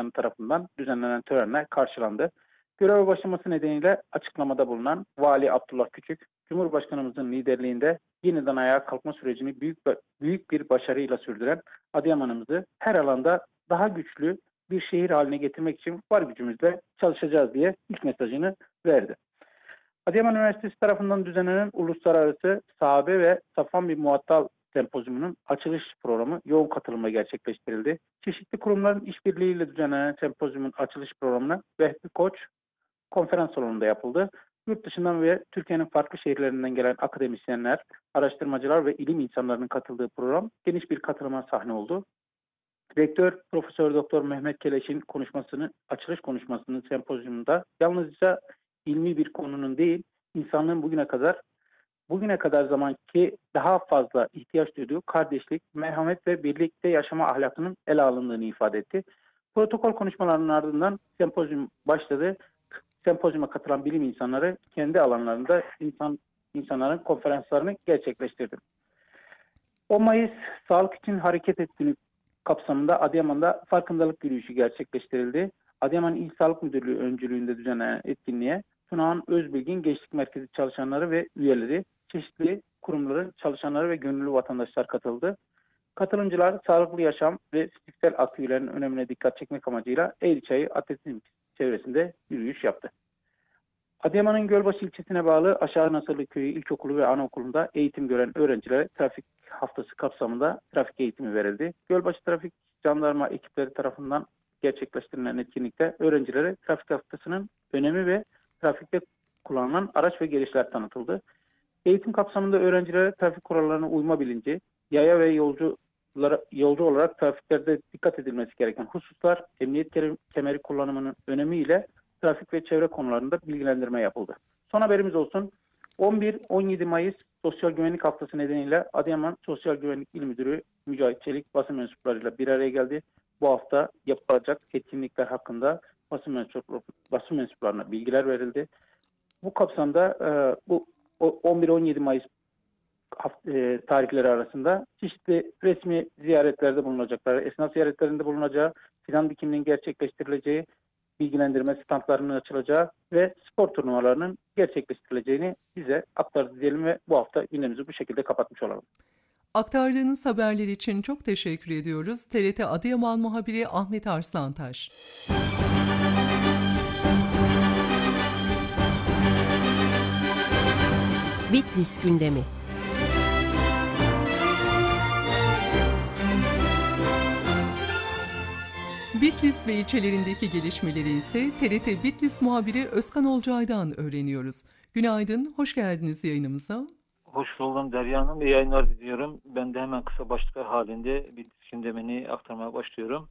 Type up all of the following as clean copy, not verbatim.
Başkanı tarafından düzenlenen törenle karşılandı. Göreve başlaması nedeniyle açıklamada bulunan Vali Abdullah Küçük, Cumhurbaşkanımızın liderliğinde yeniden ayağa kalkma sürecini büyük bir başarıyla sürdüren Adıyaman'ımızı her alanda daha güçlü bir şehir haline getirmek için var gücümüzle çalışacağız diye ilk mesajını verdi. Adıyaman Üniversitesi tarafından düzenlenen Uluslararası Sahabe ve Safvan bin Muattal Sempozyumu'nun açılış programı yoğun katılımla gerçekleştirildi. Çeşitli kurumların işbirliğiyle düzenlenen sempozyumun açılış programına Vehbi Koç konferans salonunda yapıldı. Yurt dışından ve Türkiye'nin farklı şehirlerinden gelen akademisyenler, araştırmacılar ve ilim insanlarının katıldığı program geniş bir katılıma sahne oldu. Rektör Profesör Doktor Mehmet Keleş'in açılış konuşmasının sempozyumunda yalnızca ilmi bir konunun değil, insanlığın bugüne kadar zamanki daha fazla ihtiyaç duyduğu kardeşlik, merhamet ve birlikte yaşama ahlakının ele alındığını ifade etti. Protokol konuşmalarının ardından sempozyum başladı. Sempozyuma katılan bilim insanları kendi alanlarında insanların konferanslarını gerçekleştirdi. 10 Mayıs Sağlık için Hareket Etkinliği kapsamında Adıyaman'da farkındalık yürüyüşü gerçekleştirildi. Adıyaman İl Sağlık Müdürlüğü öncülüğünde düzenlenen etkinliğe Tunağan Özbilgin Gençlik Merkezi çalışanları ve üyeleri, çeşitli kurumların çalışanları ve gönüllü vatandaşlar katıldı. Katılımcılar sağlıklı yaşam ve fiziksel aktivitelerin önemine dikkat çekmek amacıyla Eğriçayı Atletizm çevresinde yürüyüş yaptı. Adıyaman'ın Gölbaşı ilçesine bağlı Aşağı Nasırlı Köyü İlkokulu ve Anaokulu'nda eğitim gören öğrencilere trafik haftası kapsamında trafik eğitimi verildi. Gölbaşı Trafik Jandarma ekipleri tarafından gerçekleştirilen etkinlikte öğrencilere trafik haftasının önemi ve trafikte kullanılan araç ve gereçler tanıtıldı. Eğitim kapsamında öğrencilere trafik kurallarına uyma bilinci, yaya ve yolcu olarak trafiklerde dikkat edilmesi gereken hususlar, emniyet kemeri kullanımının önemiyle trafik ve çevre konularında bilgilendirme yapıldı. Son haberimiz olsun. 11-17 Mayıs Sosyal Güvenlik Haftası nedeniyle Adıyaman Sosyal Güvenlik İl Müdürü Mücahit Çelik basın mensuplarıyla bir araya geldi. Bu hafta yapılacak etkinlikler hakkında basın mensuplarına bilgiler verildi. Bu kapsamda bu 11-17 Mayıs tarihleri arasında çeşitli resmi ziyaretlerde bulunacakları, esnaf ziyaretlerinde bulunacağı, fidan dikiminin gerçekleştirileceği, bilgilendirme standlarının açılacağı ve spor turnuvalarının gerçekleştirileceğini bize aktardı diyelim ve bu hafta gündemimizi bu şekilde kapatmış olalım. Aktardığınız haberler için çok teşekkür ediyoruz. TRT Adıyaman muhabiri Ahmet Arslantaş. Bitlis gündemi. Bitlis ve ilçelerindeki gelişmeleri ise TRT Bitlis muhabiri Özkan Olcay'dan öğreniyoruz. Günaydın, hoş geldiniz yayınımıza. Hoş buldum Derya Hanım. İyi yayınlar diliyorum. Ben de hemen kısa başlıklar halinde Bitlis gündemini aktarmaya başlıyorum.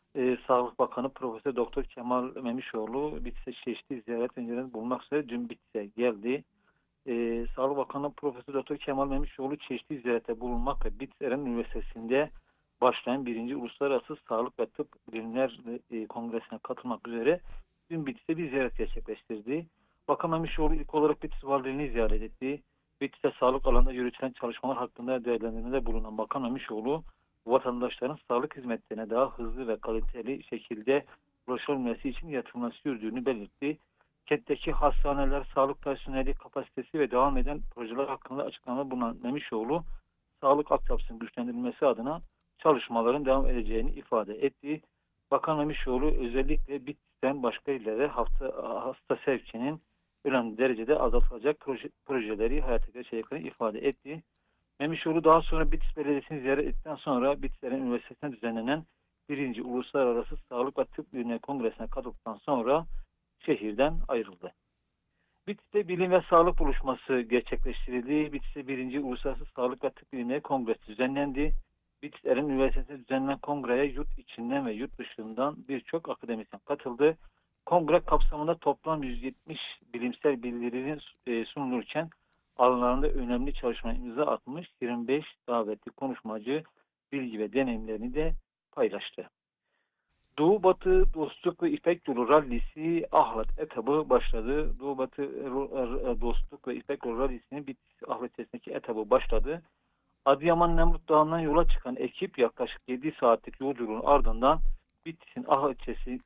Sağlık Bakanı Profesör Doktor Kemal Memişoğlu Bitlis'e çeşitli ziyaret önerilerinde bulunmak üzere dün Bitlis'e geldi. Sağlık Bakanı Profesör Doktor Kemal Memişoğlu çeşitli ziyarete bulunmak ve Bitlis Eren Üniversitesi'nde başlayan 1. Uluslararası Sağlık ve Tıp Bilimler Kongresi'ne katılmak üzere dün Bitlis'te bir ziyaret gerçekleştirdi. Bakan Memişoğlu ilk olarak Bitlis Valiliğini ziyaret etti. Bitlis'te sağlık alanında yürütülen çalışmalar hakkında değerlendirmede bulunan Bakan Memişoğlu, vatandaşların sağlık hizmetlerine daha hızlı ve kaliteli şekilde ulaşabilmesi için yatırılması sürdüğünü belirtti. Kentteki hastaneler, sağlık personeli kapasitesi ve devam eden projeler hakkında açıklama bulunan Memişoğlu, sağlık altyapısının güçlendirilmesi adına çalışmaların devam edeceğini ifade etti. Bakan Memişoğlu özellikle Bitlis'ten başka illere hasta sevkinin önemli derecede azaltılacak projeleri hayata geçireceklerini ifade etti. Memişoğlu daha sonra Bitlis Belediyesi'ni ziyaret ettikten sonra Bitlis'lerin Üniversitesi'nde düzenlenen 1. Uluslararası Sağlık ve Tıp Bilimleri Kongresi'ne katıldıktan sonra şehirden ayrıldı. Bitlis'te bilim ve sağlık buluşması gerçekleştirildi. Bitlis'te 1. Uluslararası Sağlık ve Tıp Bilimleri Kongresi düzenlendi. Bitlis Eren Üniversitesi'nde düzenlenen kongreye yurt içinden ve yurt dışından birçok akademisyen katıldı. Kongre kapsamında toplam 170 bilimsel bildirinin sunulurken alanlarında önemli çalışmalar imza atmış 25 davetli konuşmacı bilgi ve deneyimlerini de paylaştı. Doğu Batı Dostluk ve İpek Yolu Rallisi Ahlat etabı başladı. Doğu Batı Dostluk ve İpek Yolu Rallisi'nin Bitlis Ahlat ilçesindeki etabı başladı. Adıyaman Nemrut Dağı'ndan yola çıkan ekip yaklaşık 7 saatlik yolculuğun ardından Bitlis'in Ahlat